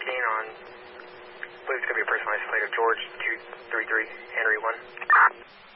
on, I believe it's going to be a personalized flight of George 233, Henry 1.